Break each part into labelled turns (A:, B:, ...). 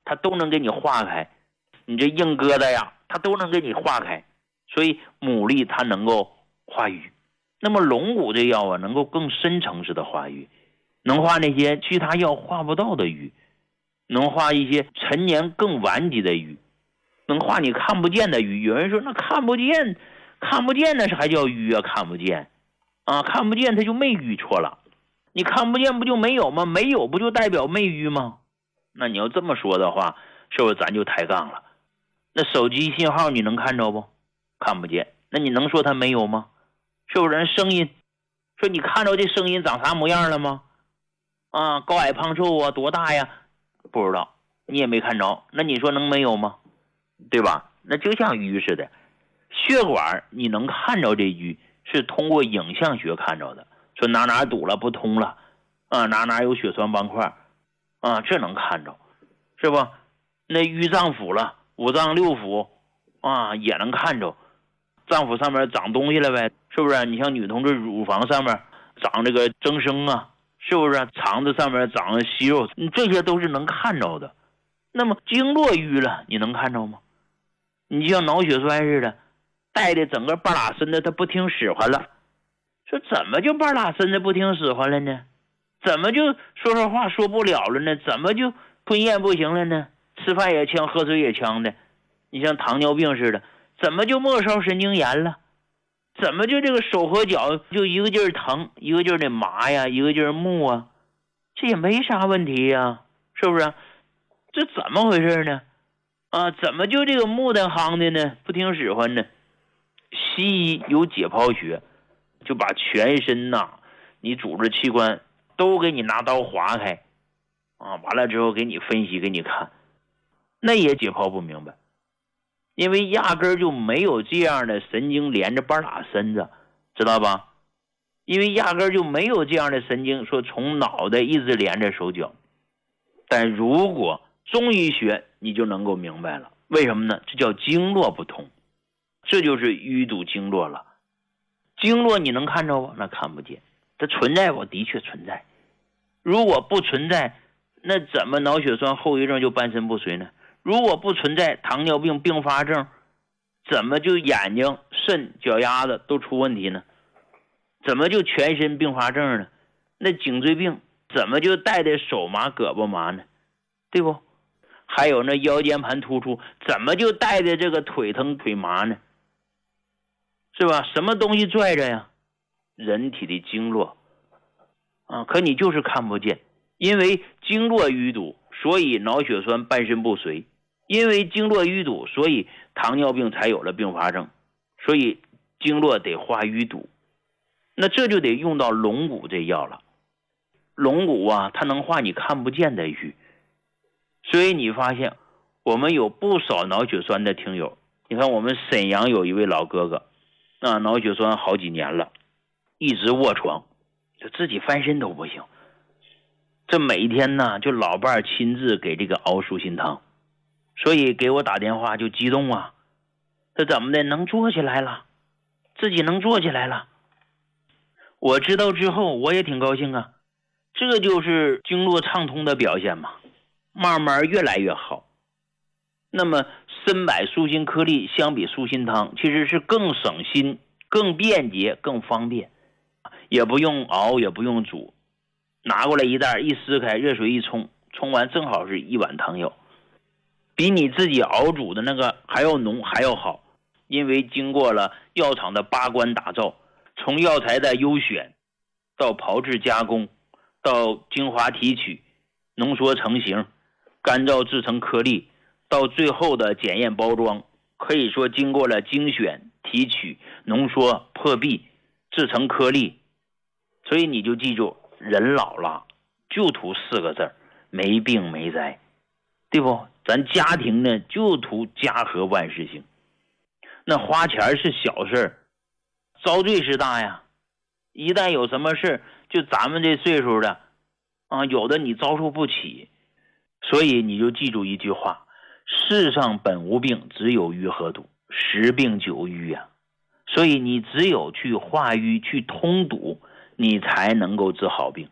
A: 它都能给你化开，你这硬疙瘩呀，它都能给你化开。所以牡蛎它能够化瘀，那么龙骨这药啊，能够更深层次的化瘀，能化那些其他药化不到的瘀，能化一些陈年更顽疾的瘀，能化你看不见的瘀。有人说那看不见那是还叫瘀啊？看不见啊，看不见它就没瘀，错了。你看不见不就没有吗？没有不就代表没瘀吗？那你要这么说的话，是不是咱就抬杠了？那手机信号你能看着不？看不见，那你能说它没有吗？是不是？人声音，说你看着这声音长啥模样了吗？啊，高矮胖瘦啊，多大呀？不知道，你也没看着，那你说能没有吗？对吧？那就像瘀似的，血管你能看着这瘀，是通过影像学看着的，说哪堵了不通了啊，哪有血栓斑块啊，这能看着，是不？那淤脏腑了，五脏六腑啊也能看着，脏腑上面长东西了呗，是不是？你像女同志乳房上面长这个增生啊，是不是？肠子上面长息肉，这些都是能看着的。那么经络瘀了，你能看着吗？你就像脑血栓似的，带的整个半拉身子，他不听使唤了。说怎么就半拉身子不听使唤了呢？怎么就说话说不了了呢？怎么就吞咽不行了呢？吃饭也呛，喝水也呛的。你像糖尿病似的，怎么就末梢神经炎了？怎么就这个手和脚就一个劲儿疼，一个劲儿的麻呀，一个劲儿木啊？这也没啥问题呀，是不是？这怎么回事呢？啊，怎么就这个木的夯的呢？不听使唤呢？西医有解剖学，就把全身你组织器官都给你拿刀划开啊，完了之后给你分析给你看，那也解剖不明白，因为压根就没有这样的神经连着半拉身子，知道吧？因为压根就没有这样的神经说从脑袋一直连着手脚。但如果中医学你就能够明白了，为什么呢？这叫经络不通，这就是淤堵经络了。经络你能看着吗？那看不见。它存在不？的确存在。如果不存在，那怎么脑血栓后遗症就半身不遂呢？如果不存在糖尿病并发症，怎么就眼睛、肾、脚丫子都出问题呢？怎么就全身并发症呢？那颈椎病怎么就带的手麻胳膊麻呢？对不？还有那腰间盘突出怎么就带的这个腿疼腿麻呢？是吧？什么东西拽着呀？人体的经络啊，可你就是看不见。因为经络淤堵，所以脑血栓半身不遂，因为经络淤堵，所以糖尿病才有了并发症，所以经络得化淤堵。那这就得用到龙骨这药了。龙骨啊，它能化你看不见的瘀。所以你发现我们有不少脑血栓的听友，你看我们沈阳有一位老哥哥脑血栓好几年了，一直卧床，就自己翻身都不行，这每天就老伴亲自给这个熬舒心汤，所以给我打电话就激动啊，这怎么的能坐起来了，自己能坐起来了。我知道之后我也挺高兴啊，这就是经络畅通的表现嘛，慢慢越来越好。那么参柏舒心颗粒相比舒心汤其实是更省心、更便捷、更方便，也不用熬也不用煮，拿过来一袋一撕开，热水一冲，冲完正好是一碗汤药，比你自己熬煮的那个还要浓还要好。因为经过了药厂的8关打造，从药材的优选到炮制加工，到精华提取、浓缩成型、干燥制成颗粒，到最后的检验包装，可以说经过了精选、提取、浓缩、破壁、制成颗粒。所以你就记住，人老了就图4个字，没病没灾，对不？咱家庭呢就图家和万事兴。那花钱是小事，遭罪是大呀。一旦有什么事，就咱们这岁数的有的你遭受不起。所以你就记住一句话，世上本无病，只有瘀和堵，10病9瘀啊。所以你只有去化瘀去通堵，你才能够治好病。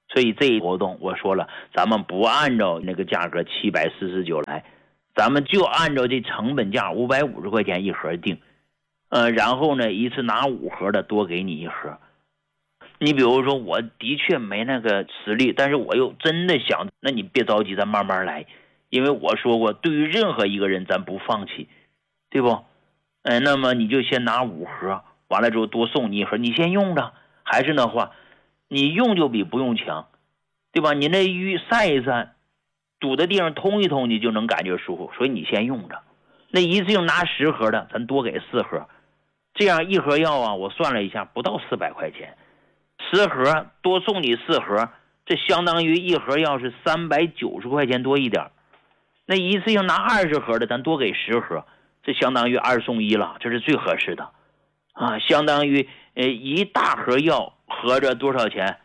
A: 所以这一活动我说了，咱们不按照那个价格749来，咱们就按照这成本价550块钱一盒定。然后呢，一次拿5盒的多给你1盒。你比如说我的确没那个实力，但是我又真的想，那你别着急，咱慢慢来。因为我说过，对于任何一个人咱不放弃，对不？那么你就先拿5盒，完了之后多送你1盒，你先用着。还是那话，你用就比不用强，对吧？你那鱼晒一晒，堵的地方通一通，你就能感觉舒服，所以你先用着。那一次性拿10盒的，咱多给4盒，这样1盒药啊，我算了一下，不到400块钱，10盒多送你4盒，这相当于1盒药是390块钱多一点。那一次性拿20盒的，咱多给10盒，这相当于2送1了，这是最合适的啊，相当于1大盒药合着多少钱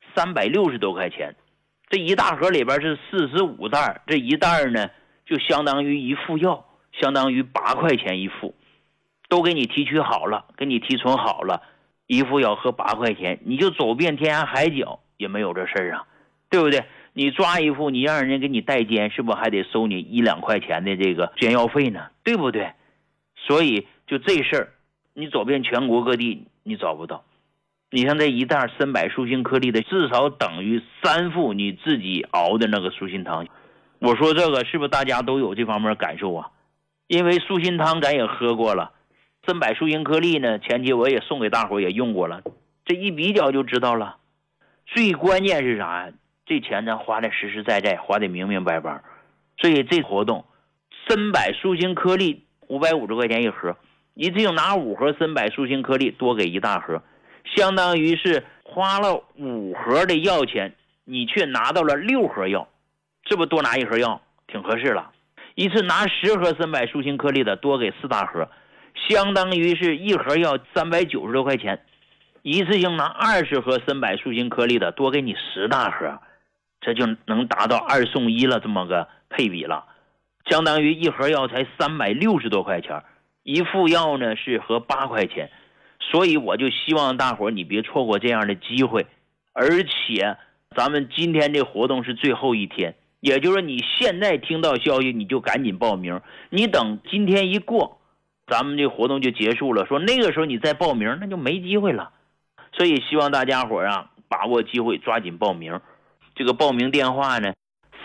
A: ？360多块钱。这1大盒里边是45袋，这1袋呢就相当于1副药，相当于8块钱1副，都给你提取好了，给你提纯好了，1副药合8块钱，你就走遍天涯海角也没有这事儿啊，对不对？你抓一副，你让人家给你代煎，是不是还得收你1-2块钱的这个煎药费呢？对不对？所以就这事儿，你走遍全国各地你找不到。你像这1袋参柏舒心颗粒的，至少等于3副你自己熬的那个舒心汤。我说这个是不是大家都有这方面感受啊？因为舒心汤咱也喝过了，参柏舒心颗粒呢，前期我也送给大伙也用过了，这一比较就知道了。最关键是啥呀？这钱咱花的实实在在，花的明明白白。所以这活动，参柏舒心颗粒550块钱1盒，一次性拿5盒参柏舒心颗粒，多给1大盒，相当于是花了5盒的药钱，你却拿到了6盒药，这不多拿1盒药，挺合适了。一次拿10盒参柏舒心颗粒的，多给4大盒，相当于是1盒药390多块钱。一次性拿20盒参柏舒心颗粒的，多给你10大盒，这就能达到2送1了，这么个配比了。相当于1盒药才360多块钱，1副药呢是合8块钱。所以我就希望大伙你别错过这样的机会。而且咱们今天这活动是最后一天，也就是你现在听到消息你就赶紧报名，你等今天一过，咱们这活动就结束了，说那个时候你再报名那就没机会了。所以希望大家伙啊把握机会，抓紧报名。这个报名电话呢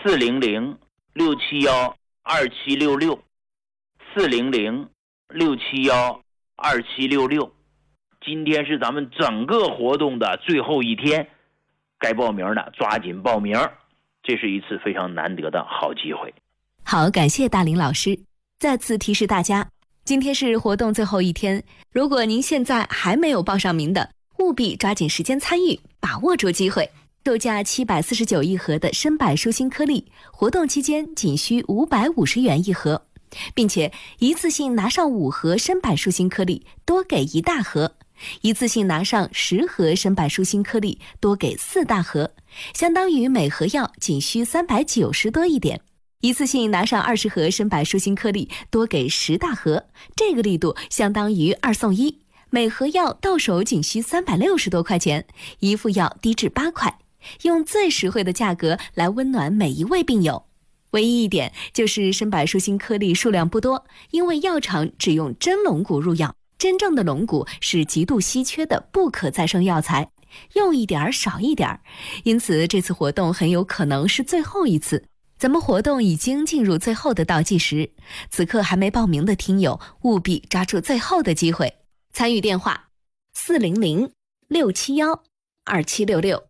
A: 400-671-2766 400-671-2766。今天是咱们整个活动的最后一天，该报名的抓紧报名，这是一次非常难得的好机会。
B: 好，感谢大林老师。再次提示大家，今天是活动最后一天，如果您现在还没有报上名的，务必抓紧时间参与，把握住机会。售价749一盒的参柏舒心颗粒，活动期间仅需550元一盒，并且一次性拿上5盒参柏舒心颗粒，多给1大盒；一次性拿上10盒参柏舒心颗粒，多给4大盒，相当于每盒药仅需390多一点。一次性拿上20盒参柏舒心颗粒，多给10大盒，这个力度相当于2送1，每盒药到手仅需360多块钱，1副药低至8块，用最实惠的价格来温暖每一位病友。唯一一点就是参柏舒心颗粒数量不多，因为药厂只用真龙骨入药，真正的龙骨是极度稀缺的不可再生药材，用一点少一点，因此这次活动很有可能是最后一次。咱们活动已经进入最后的倒计时，此刻还没报名的听友务必抓住最后的机会。参与电话400-671-2766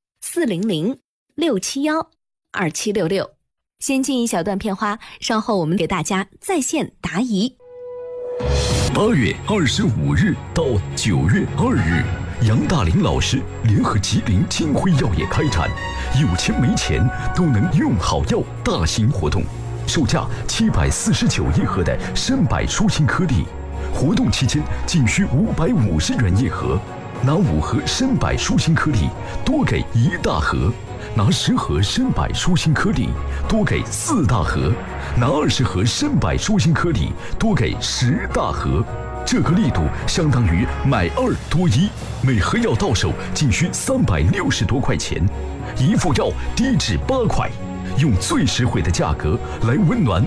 B: 400-671-2766。先进一小段片花，稍后我们给大家在线答疑。
C: 8月25日到9月2日，杨大林老师联合吉林金辉药业开展有钱没钱都能用好药大型活动，售价749一盒的参柏舒心颗粒，活动期间仅需550元一盒，拿5盒参柏舒心颗粒，多给1大盒；拿10盒参柏舒心颗粒，多给4大盒；拿20盒参柏舒心颗粒，多给10大盒。这个力度相当于买2多1，每盒药到手仅需360多块钱。 一副药低至8块，用最实惠的价格来温暖